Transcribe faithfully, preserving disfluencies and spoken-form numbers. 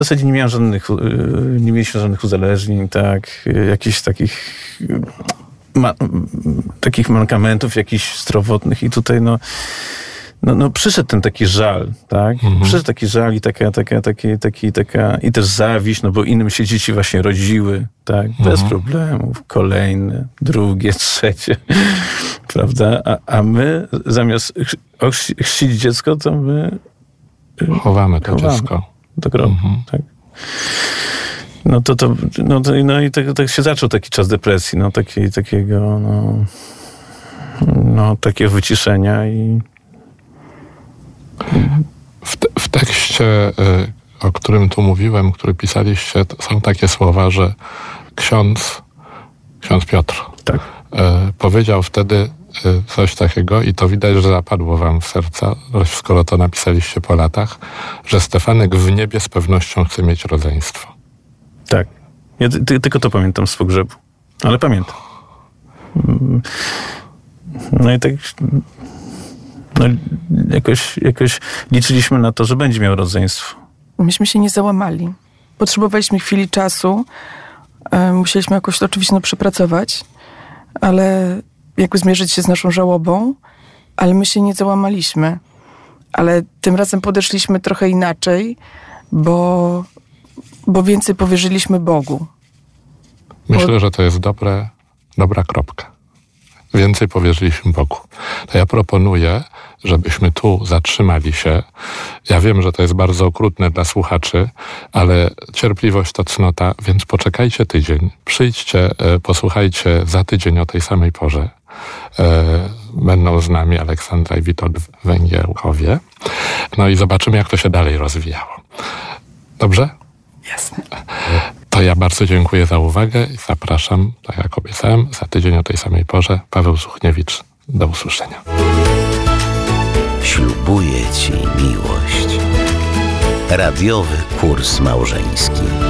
W zasadzie nie miałem żadnych, nie mieliśmy żadnych uzależnień, tak, jakichś takich, ma, takich mankamentów, jakichś zdrowotnych i tutaj no, no, no przyszedł ten taki żal, tak, mhm. przyszedł taki żal i taka, taka, taki, taki, taka, i też zawiść, no bo innym się dzieci właśnie rodziły, tak, mhm. bez problemów, kolejne, drugie, trzecie, prawda, a, a my zamiast chrzcić dziecko, to my chowamy to chowamy. dziecko. Do grobu, mhm. tak. No to, to, no, to, no i tak, tak się zaczął taki czas depresji, no taki, takiego, no, no takiego wyciszenia i... W, te, w tekście, y, o którym tu mówiłem, który pisaliście, są takie słowa, że ksiądz, ksiądz Piotr tak. y, powiedział wtedy y, coś takiego i to widać, że zapadło wam w serca, skoro to napisaliście po latach, że Stefanek w niebie z pewnością chce mieć rodzeństwo. Tak. Ja ty, tylko to pamiętam z pogrzebu. Ale pamiętam. No i tak... No, jakoś, jakoś liczyliśmy na to, że będzie miał rodzeństwo. Myśmy się nie załamali. Potrzebowaliśmy chwili czasu. E, musieliśmy jakoś to oczywiście no, przepracować, ale jakby zmierzyć się z naszą żałobą, ale my się nie załamaliśmy. Ale tym razem podeszliśmy trochę inaczej, bo, bo więcej powierzyliśmy Bogu. Myślę, bo... że to jest dobre, dobra kropka. Więcej powierzyliśmy Bogu. To ja proponuję, żebyśmy tu zatrzymali się. Ja wiem, że to jest bardzo okrutne dla słuchaczy, ale cierpliwość to cnota, więc poczekajcie tydzień. Przyjdźcie, posłuchajcie za tydzień o tej samej porze. Będą z nami Aleksandra i Witold Węgiełkowie. No i zobaczymy, jak to się dalej rozwijało. Dobrze? Jasne. To ja bardzo dziękuję za uwagę i zapraszam, tak jak obiecałem, za tydzień o tej samej porze. Paweł Suchniewicz. Do usłyszenia. Ślubuję Ci miłość. Radiowy kurs małżeński.